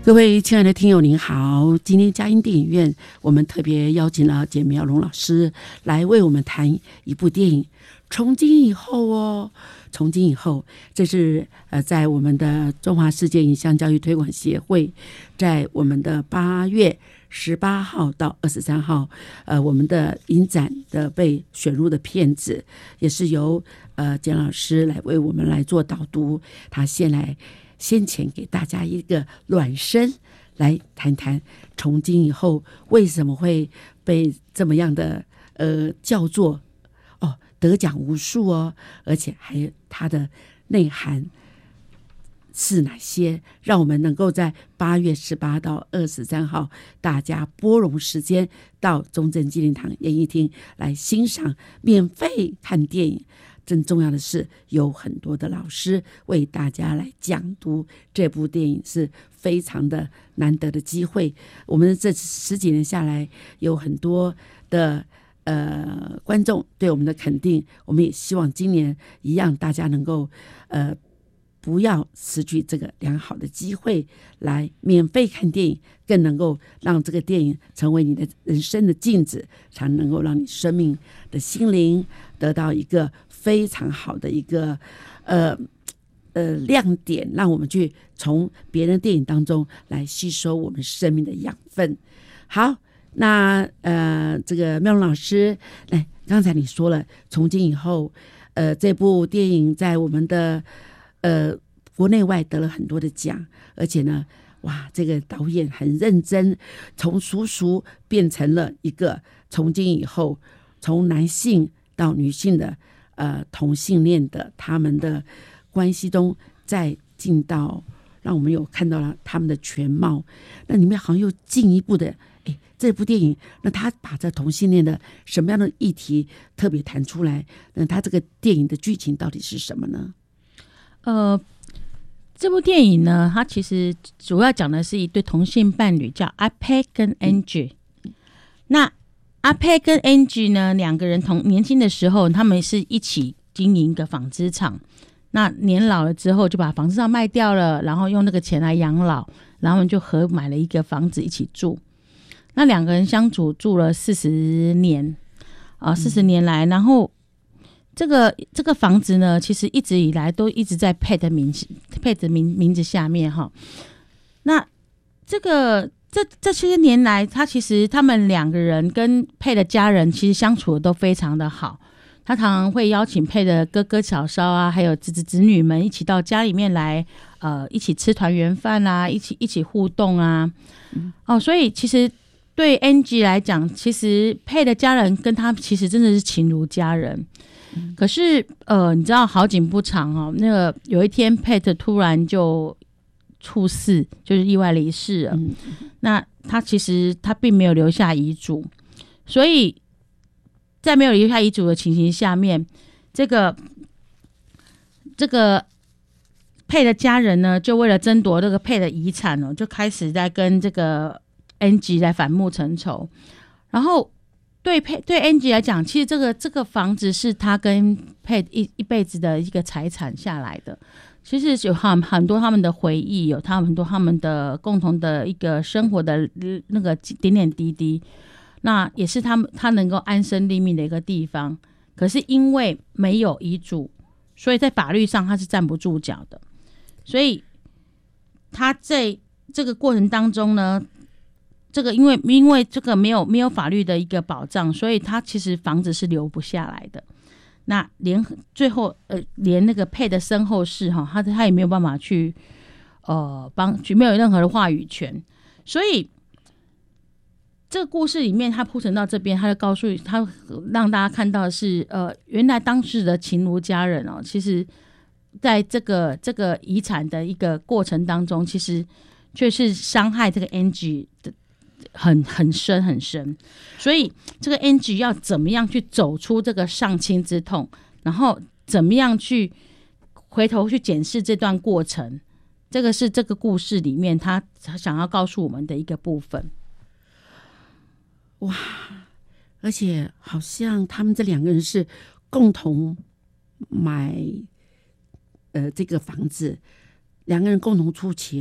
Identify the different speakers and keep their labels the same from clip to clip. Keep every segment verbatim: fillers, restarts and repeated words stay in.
Speaker 1: 各位亲爱的听友您好，今天佳音电影院我们特别邀请了简苗龙老师来为我们谈一部电影《从今以后》哦。从今以后，这是呃在我们的中华世界影像教育推广协会，在我们的八月十八号到二十三号，呃，我们的影展的被选入的片子，也是由呃简老师来为我们来做导读。他先来。先前给大家一个暖身，来谈谈从今以后为什么会被这么样的呃叫做哦得奖无数哦，而且还有它的内涵是哪些，让我们能够在八月十八到二十三号大家拨冗时间到中正纪念堂演艺厅来欣赏免费看电影。更重要的是，有很多的老师为大家来讲读这部电影，是非常的难得的机会。我们这十几年下来，有很多的呃观众对我们的肯定，我们也希望今年一样，大家能够呃不要失去这个良好的机会，来免费看电影，更能够让这个电影成为你的人生的镜子，才能够让你生命的心灵得到一个非常好的一个呃呃亮点，让我们去从别人的电影当中来吸收我们生命的养分。好，那呃这个妙容老师，来，刚才你说了，从今以后，呃这部电影在我们的呃国内外得了很多的奖，而且呢，哇，这个导演很认真，从叔叔变成了一个从今以后从男性到女性的呃同性恋的他们的关系中，再进到让我们有看到了他们的全貌。那里面好像又进一步的，哎，这部电影那他把这同性恋的什么样的议题特别谈出来？那他这个电影的剧情到底是什么呢？
Speaker 2: 呃，这部电影呢，它其实主要讲的是一对同性伴侣，叫阿佩跟 Angie、嗯。那阿佩跟 Angie 呢，两个人同年轻的时候，他们是一起经营一个纺织厂。那年老了之后，就把纺织厂卖掉了，然后用那个钱来养老，然后就合买了一个房子一起住。那两个人相处住了四十年啊，四十年来，然后。这个这个房子呢，其实一直以来都一直在佩的名字佩的名名字下面哈。那这个这这些年来，他其实他们两个人跟佩的家人其实相处的都非常的好。他常常会邀请佩的哥哥嫂嫂啊，还有侄子侄女们一起到家里面来，呃，一起吃团圆饭啊，一起一起互动啊。嗯、哦，所以其实对 Angie 来讲，其实佩的家人跟他其实真的是情如家人。可是，呃，你知道好景不长哦。那个有一天 ，Pete 突然就猝死，就是意外离世了。嗯、那他其实他并没有留下遗嘱，所以在没有留下遗嘱的情形下面，这个这个 Pete 的家人呢，就为了争夺这个 Pete 的遗产哦，就开始在跟这个 Angie 来反目成仇，然后。对对 Angie 来讲，其实这个这个房子是他跟 Pete 一一辈子的一个财产下来的。其实有很很多他们的回忆，有他们很多他们的共同的一个生活的那个点点滴滴，那也是他们他能够安身立命的一个地方。可是因为没有遗嘱，所以在法律上他是站不住脚的。所以他在这个过程当中呢。这个因为因为这个没有没有法律的一个保障，所以他其实房子是留不下来的。那连最后呃连那个配的身后事哈，他他也没有办法去呃帮，没有任何的话语权。所以这个故事里面，他铺陈到这边，他就告诉他让大家看到的是呃原来当时的情如家人哦，其实在这个这个遗产的一个过程当中，其实却是伤害这个 Angie 的。很很深很深，所以这个 Angie 要怎么样去走出这个丧亲之痛，然后怎么样去回头去检视这段过程，这个是这个故事里面他想要告诉我们的一个部分。
Speaker 1: 哇，而且好像他们这两个人是共同买呃这个房子，两个人共同出钱，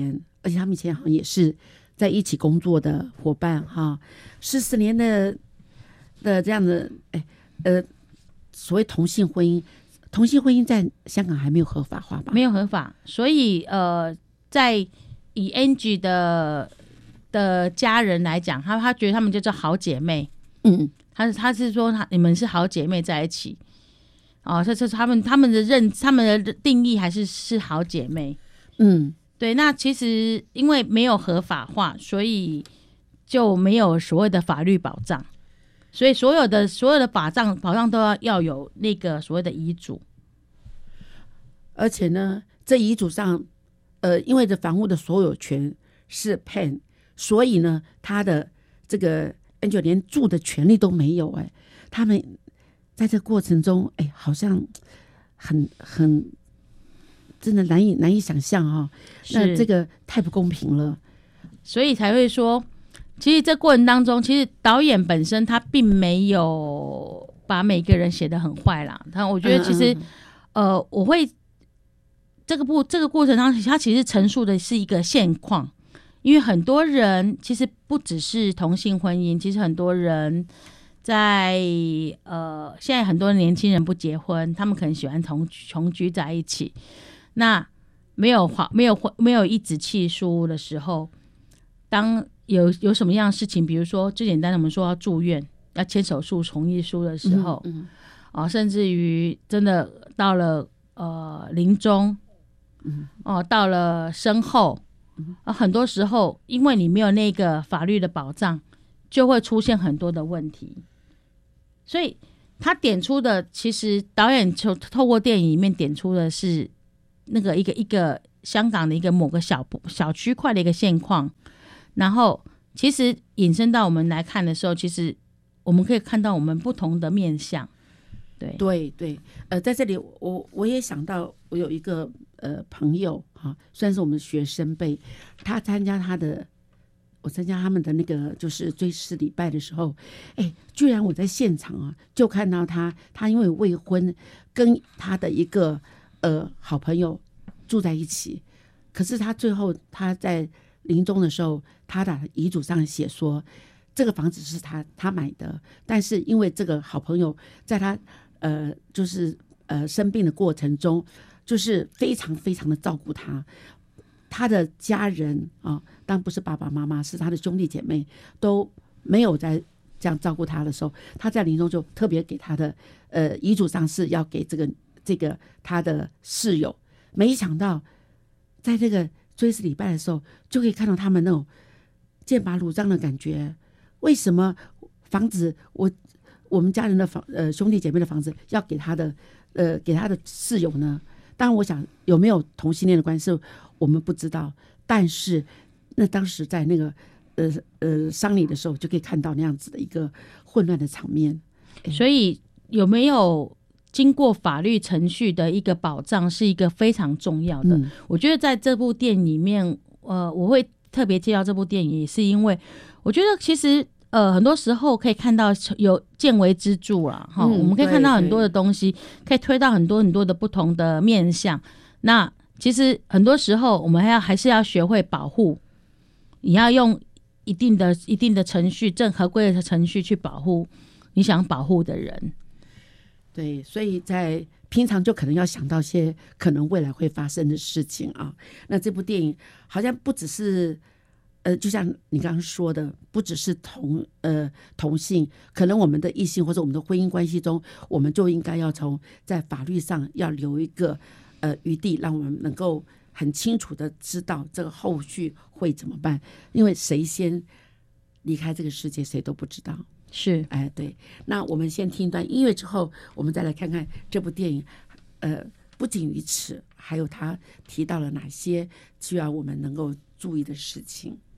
Speaker 1: 而且他们以前好像也是在一起工作的伙伴哈，十四年的的这样的哎呃所谓同性婚姻，同性婚姻在香港还没有合法化吧？
Speaker 2: 没有合法，所以呃，在以 Angie 的的家人来讲，他他觉得他们就叫好姐妹，
Speaker 1: 嗯，
Speaker 2: 他他是说他你们是好姐妹在一起。哦，这这他们他们的认他们的定义还是是好姐妹，
Speaker 1: 嗯，
Speaker 2: 对。那其实因为没有合法化，所以就没有所谓的法律保障，所以所有的所有的保障保障都要要有那个所谓的遗嘱，
Speaker 1: 而且呢，这遗嘱上，呃，因为这房屋的所有权是 Pan， 所以呢，他的这个 Angel 连住的权利都没有，哎，他们。在这个过程中，哎，好像很很真的难以难以想象啊、哦！那这个太不公平了，
Speaker 2: 所以才会说，其实这过程当中，其实导演本身他并没有把每个人写得很坏啦。他我觉得其实，嗯嗯呃，我会这个部这个过程当中，他其实陈述的是一个现况，因为很多人其实不只是同性婚姻，其实很多人。在呃，现在很多年轻人不结婚，他们可能喜欢同同居在一起。那没有没有没有一纸契书的时候，当有有什么样的事情，比如说最简单的，我们说要住院、要签手术同意书的时候，嗯嗯哦，甚至于真的到了呃临终，嗯哦，到了身后，啊，很多时候因为你没有那个法律的保障，就会出现很多的问题。所以他点出的，其实导演就透过电影里面点出的是那个一个一个香港的一个某个小小区块的一个现况，然后其实引申到我们来看的时候，其实我们可以看到我们不同的面向。对
Speaker 1: 对对，呃，在这里我我也想到，我有一个呃朋友哈，虽然是我们学生辈，他参加他的。我参加他们的那个就是追思礼拜的时候，哎，居然我在现场啊，就看到他，他因为未婚，跟他的一个呃好朋友住在一起，可是他最后他在临终的时候，他的遗嘱上写说，这个房子是他他买的，但是因为这个好朋友在他呃就是呃生病的过程中，就是非常非常的照顾他。他的家人啊，当然不是爸爸妈妈，是他的兄弟姐妹都没有在这样照顾他的时候，他在临终就特别给他的呃遗嘱上是要给这个这个他的室友。没想到在这个追思礼拜的时候，就可以看到他们那种剑拔弩张的感觉。为什么房子我我们家人的房呃兄弟姐妹的房子要给他的呃给他的室友呢？当然，我想有没有同性恋的关系，我们不知道。但是，那当时在那个呃呃丧礼的时候，就可以看到那样子的一个混乱的场面。
Speaker 2: 所以，有没有经过法律程序的一个保障，是一个非常重要的。嗯、我觉得在这部电影里面，呃，我会特别介绍这部电影，也是因为我觉得其实。呃，很多时候可以看到有见微知著啦，哈、嗯，我们可以看到很多的东西，可以推到很多很多的不同的面向。那其实很多时候，我们还要还是要学会保护，你要用一定的一定的程序，正合规的程序去保护你想保护的人。
Speaker 1: 对，所以在平常就可能要想到些可能未来会发生的事情啊。那这部电影好像不只是。呃，就像你刚刚说的，不只是同呃同性，可能我们的异性或者我们的婚姻关系中，我们就应该要从在法律上要留一个呃余地，让我们能够很清楚的知道这个后续会怎么办。因为谁先离开这个世界，谁都不知道。
Speaker 2: 是，
Speaker 1: 哎，对。那我们先听一段音乐之后，我们再来看看这部电影。呃，不仅于此，还有他提到了哪些需要我们能够注意的事情。